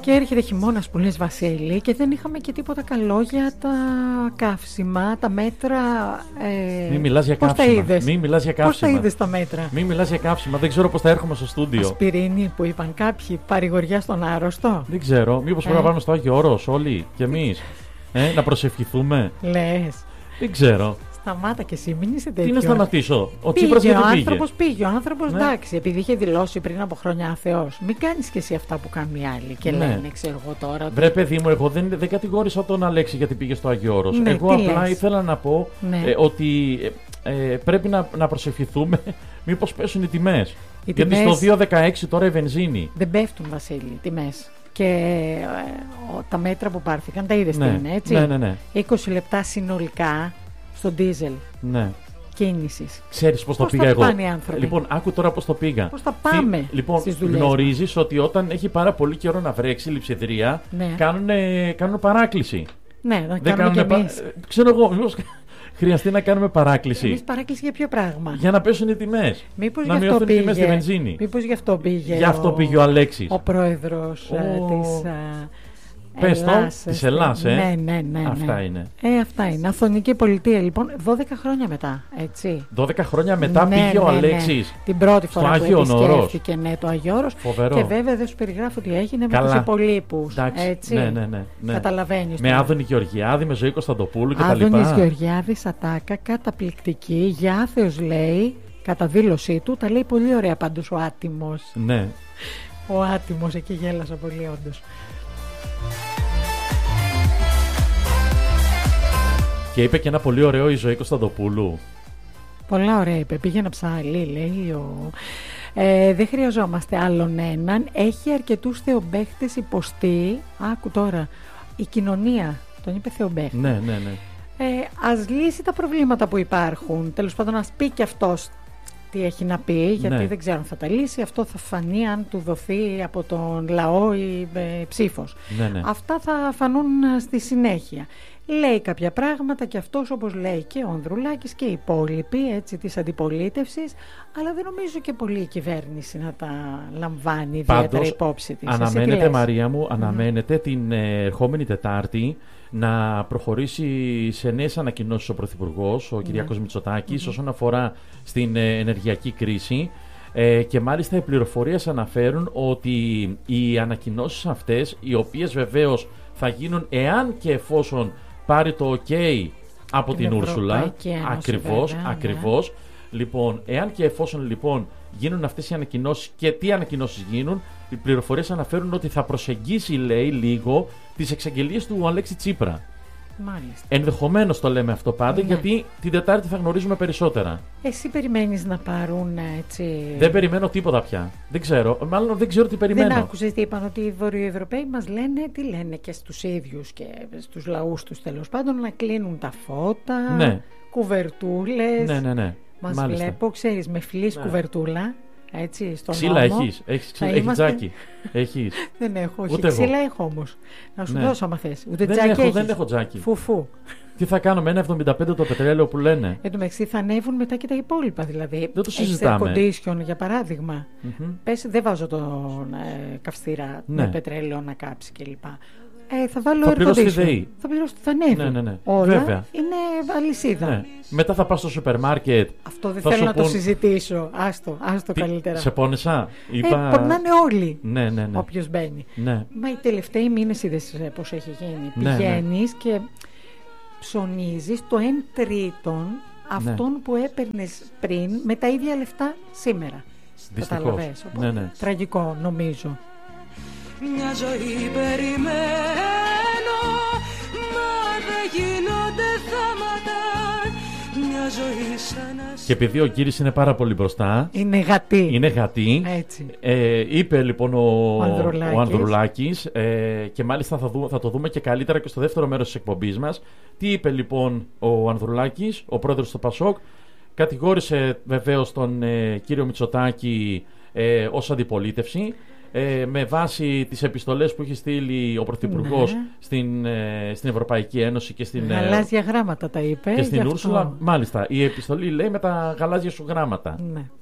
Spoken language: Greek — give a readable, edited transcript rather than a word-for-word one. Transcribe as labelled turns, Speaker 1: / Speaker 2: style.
Speaker 1: Και έρχεται χειμώνας που λες, Βασίλη, και δεν είχαμε και τίποτα καλό για τα καύσιμα, τα μέτρα.
Speaker 2: Μην μιλάς για
Speaker 1: πώς
Speaker 2: καύσιμα.
Speaker 1: τα είδες?
Speaker 2: Μην μιλάς για καύσιμα.
Speaker 1: Πώς τα είδες τα μέτρα?
Speaker 2: Μην μιλάς για καύσιμα. Δεν ξέρω πώς θα έρχομαι στο στούντιο.
Speaker 1: Ασπιρίνη που είπαν κάποιοι, παρηγοριά στον άρρωστο.
Speaker 2: Δεν ξέρω. Μήπως πρέπει να πάμε στο Άγιο Όρος όλοι κι εμείς. Να προσευχηθούμε.
Speaker 1: Λες.
Speaker 2: Δεν ξέρω.
Speaker 1: Σταμάτα και εσύ, μην είσαι τέτοιο.
Speaker 2: Τι να σταματήσω. Ο Τσίπρας γιατί
Speaker 1: πήγε. Ο άνθρωπος, εντάξει, επειδή είχε δηλώσει πριν από χρόνια αθεός. Μην κάνεις και εσύ αυτά που κάνουν οι άλλοι. Και λένε, ξέρω εγώ τώρα.
Speaker 2: Βρε, παιδί μου, εγώ δεν κατηγόρησα τον Αλέξη γιατί πήγε στο Άγιο Όρος.
Speaker 1: Ναι,
Speaker 2: εγώ απλά ήθελα να πω ότι πρέπει να προσευχηθούμε μήπως πέσουν οι τιμές. Γιατί στο 2,16 τώρα η βενζίνη.
Speaker 1: Δεν πέφτουν, Βασίλη, τιμές. Και τα μέτρα που πάρθηκαν, τα είδες τι είναι, έτσι.
Speaker 2: Ναι.
Speaker 1: 20 λεπτά συνολικά στο ντίζελ κίνησης.
Speaker 2: Ξέρεις πώς το πήγα εγώ. Λοιπόν, άκου τώρα πώς το πήγα.
Speaker 1: Πώς θα πάμε στις δουλειές.
Speaker 2: Γνωρίζεις ότι όταν έχει πάρα πολύ καιρό να βρέξει η λειψιδρία, κάνουν παράκληση.
Speaker 1: Ναι, να κάνουμε και εμείς.
Speaker 2: Ξέρω εγώ, μήπως χρειαστεί να κάνουμε παράκληση.
Speaker 1: Εμείς παράκληση για ποιο πράγμα?
Speaker 2: Για να πέσουν οι τιμές.
Speaker 1: Μήπως
Speaker 2: να μειωθούν οι τιμές στη βενζίνη.
Speaker 1: Μήπως γι' αυτό πήγε.
Speaker 2: Γι' αυτό πήγε ο Αλέξης.
Speaker 1: Ο πρόεδρος της.
Speaker 2: Πες το, της Ελλάς,
Speaker 1: Ναι.
Speaker 2: Αυτά είναι.
Speaker 1: Αυτά είναι. Αθωνική πολιτεία, λοιπόν, 12 χρόνια μετά, έτσι.
Speaker 2: 12 χρόνια μετά πήγε ο Αλέξης.
Speaker 1: Την πρώτη φορά που επισκέφθηκε το Αγίο Όρος.
Speaker 2: Φοβερό.
Speaker 1: Και βέβαια δεν σου περιγράφω τι έγινε με τους υπολείπους. Έτσι.
Speaker 2: Ναι.
Speaker 1: Καταλαβαίνεις.
Speaker 2: Με Άδωνη Γεωργιάδη, με Ζωή Κωνσταντοπούλου κτλ.
Speaker 1: Άδωνης Γεωργιάδης, ατάκα, καταπληκτική. Για άθεος λέει, κατά δήλωσή του, τα λέει πολύ ωραία πάντως ο άτιμος.
Speaker 2: Ναι.
Speaker 1: Ο άτιμος, εκεί γέλασα πολύ όντως.
Speaker 2: Και είπε και ένα πολύ ωραίο η Ζωή Κωνσταντοπούλου.
Speaker 1: Πολλά ωραία είπε. Πήγαινα ψαλί, λέει. Δεν χρειαζόμαστε άλλον έναν. Έχει αρκετούς θεομπαίχτες υποστεί. Άκου τώρα. Η κοινωνία. Τον είπε θεομπαίχτη.
Speaker 2: Ναι.
Speaker 1: Ας λύσει τα προβλήματα που υπάρχουν. Τέλος πάντων, ας πει και αυτός τι έχει να πει, γιατί δεν ξέρω αν θα τα λύσει. Αυτό θα φανεί αν του δοθεί από τον λαό η ψήφος.
Speaker 2: Ναι.
Speaker 1: Αυτά θα φανούν στη συνέχεια. Λέει κάποια πράγματα και αυτός, όπως λέει και ο Ανδρουλάκης και οι υπόλοιποι, έτσι, της αντιπολίτευσης, αλλά δεν νομίζω και πολύ η κυβέρνηση να τα λαμβάνει ιδιαίτερα υπόψη της.
Speaker 2: Αναμένεται, Μαρία μου, αναμένεται την ερχόμενη Τετάρτη να προχωρήσει σε νέες ανακοινώσεις ο Πρωθυπουργός, ο Κυριάκος Μητσοτάκης, όσον αφορά στην ενεργειακή κρίση. Και μάλιστα οι πληροφορίες αναφέρουν ότι οι ανακοινώσεις αυτές, οι οποίες βεβαίως θα γίνουν εάν και εφόσον πάρει το OK από την Ούρσουλα, ακριβώς. Λοιπόν, εάν και εφόσον λοιπόν γίνουν αυτές οι ανακοινώσεις και τι ανακοινώσεις γίνουν, οι πληροφορίες αναφέρουν ότι θα προσεγγίσει, λέει, λίγο τις εξαγγελίες του Αλέξη Τσίπρα.
Speaker 1: Μάλιστα.
Speaker 2: Ενδεχομένως το λέμε αυτό πάντα, γιατί την Τετάρτη θα γνωρίζουμε περισσότερα.
Speaker 1: Εσύ περιμένεις να πάρουν έτσι?
Speaker 2: Δεν περιμένω τίποτα πια. Δεν ξέρω. Μάλλον δεν ξέρω τι περιμένω.
Speaker 1: Δεν άκουσες τι είπαν, ότι οι Βορειοευρωπαίοι μας λένε, τι λένε και στους ίδιους και στους λαούς τους τέλος πάντων, να κλείνουν τα φώτα, κουβερτούλες.
Speaker 2: Ναι.
Speaker 1: Μας βλέπω, ξέρεις, με φλής κουβερτούλα. Έτσι, στον
Speaker 2: ξύλα
Speaker 1: νόμο.
Speaker 2: Έχεις τζάκι. Έχεις.
Speaker 1: Δεν έχω, όχι.
Speaker 2: Ούτε
Speaker 1: Ξύλα έχω όμως. Να σου δώσω άμα θες. Ούτε τζάκι έχεις.
Speaker 2: Δεν έχω τζάκι.
Speaker 1: Φουφού.
Speaker 2: Τι θα κάνω με 1,75 το πετρέλαιο που λένε?
Speaker 1: Εν τω μεταξύ θα ανέβουν μετά και τα υπόλοιπα. Δηλαδή,
Speaker 2: δεν το συζητάμε.
Speaker 1: Air condition για παράδειγμα. Πες, δεν βάζω τον καυστήρα με πετρέλαιο να κάψει κλπ. Θα βάλω air condition. Θα πληρώσω θα ανέβει.
Speaker 2: Ναι.
Speaker 1: Όλα
Speaker 2: βέβαια.
Speaker 1: είναι αλυσίδα.
Speaker 2: Ναι. Μετά θα πας στο σούπερ μάρκετ.
Speaker 1: Αυτό δεν θέλω να το συζητήσω. Άστο καλύτερα.
Speaker 2: Σε πόνεσα?
Speaker 1: Πονάνε όλοι.
Speaker 2: Ναι.
Speaker 1: Όποιος μπαίνει.
Speaker 2: Ναι.
Speaker 1: Μα οι τελευταίοι μήνες είδες πώς έχει γίνει. Πηγαίνεις και ψωνίζεις το 1/3 αυτών που έπαιρνες πριν με τα ίδια λεφτά σήμερα.
Speaker 2: Δυστυχώς. Ναι.
Speaker 1: Τραγικό νομίζω.
Speaker 3: Μια ζωή περιμένω, μα δεν γίνονται θάματα. Μια ζωή σαν να...
Speaker 2: Και επειδή ο Κύρις είναι πάρα πολύ μπροστά,
Speaker 1: είναι γατή.
Speaker 2: Έτσι. Είπε λοιπόν ο Ανδρουλάκης, και μάλιστα θα το δούμε και καλύτερα και στο δεύτερο μέρος της εκπομπής μας. Τι είπε λοιπόν ο Ανδρουλάκης, ο πρόεδρος του ΠΑΣΟΚ? Κατηγόρησε βεβαίως τον κύριο Μητσοτάκη ως αντιπολίτευση, με βάση τις επιστολές που έχει στείλει ο Πρωθυπουργός στην Ευρωπαϊκή Ένωση και στην
Speaker 1: γαλάζια γράμματα τα είπε
Speaker 2: και στην Ούρσουλα. Μάλιστα, η επιστολή λέει με τα γαλάζια σου γράμματα.
Speaker 1: Ναι.